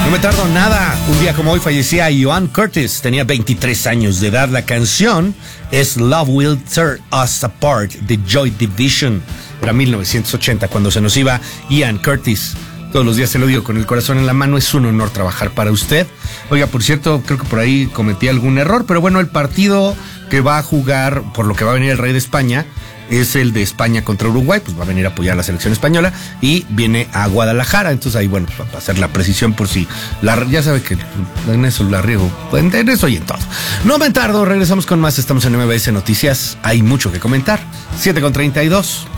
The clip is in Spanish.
No me tardo nada. Un día como hoy fallecía Joan Curtis. Tenía 23 años de edad. La canción es Love Will Tear Us Apart de Joy Division. Era 1980 cuando se nos iba Ian Curtis. Todos los días se lo digo con el corazón en la mano. Es un honor trabajar para usted. Oiga, por cierto, creo que por ahí cometí algún error. Pero bueno, el partido que va a jugar, por lo que va a venir el Rey de España, es el de España contra Uruguay. Pues va a venir a apoyar a la selección española y viene a Guadalajara. Entonces ahí, bueno, pues va a hacer la precisión por si ya sabe que en eso la riego, en eso y en todo. No me tardo, regresamos con más. Estamos en MBS Noticias, hay mucho que comentar. 7:32.